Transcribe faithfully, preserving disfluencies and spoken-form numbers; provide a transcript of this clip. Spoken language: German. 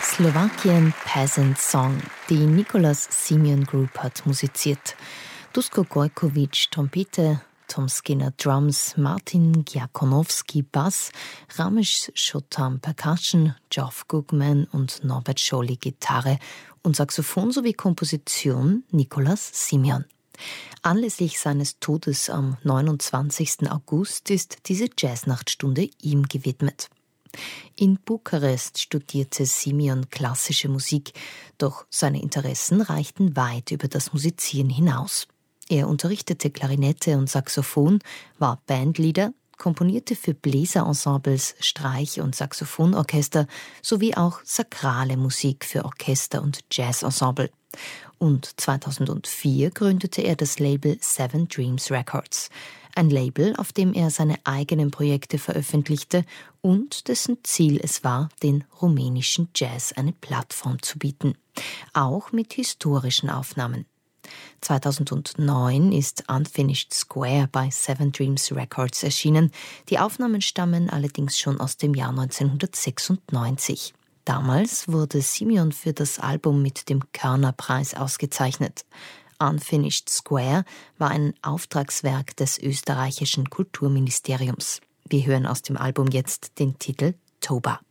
Slowakian Peasant Song. Die Nicholas Simeon Group hat musiziert. Dusko Gojkovic Trompete, Tom Skinner Drums, Martin Giakonowski Bass, Ramesh Chotam Percussion, Geoff Goodman und Norbert Scholli Gitarre und Saxophon sowie Komposition Nicholas Simeon. Anlässlich seines Todes am neunundzwanzigsten August ist diese Jazznachtstunde ihm gewidmet. In Bukarest studierte Simeon klassische Musik, doch seine Interessen reichten weit über das Musizieren hinaus. Er unterrichtete Klarinette und Saxophon, war Bandleader, komponierte für Bläserensembles, Streich- und Saxophonorchester sowie auch sakrale Musik für Orchester und Jazzensemble. Und zweitausendvier gründete er das Label Seven Dreams Records, ein Label, auf dem er seine eigenen Projekte veröffentlichte und dessen Ziel es war, den rumänischen Jazz eine Plattform zu bieten, auch mit historischen Aufnahmen. zweitausendneun ist Unfinished Square bei Seven Dreams Records erschienen. Die Aufnahmen stammen allerdings schon aus dem Jahr neunzehnhundertsechsundneunzig. Damals wurde Simeon für das Album mit dem Körner-Preis ausgezeichnet. Unfinished Square war ein Auftragswerk des österreichischen Kulturministeriums. Wir hören aus dem Album jetzt den Titel Toba.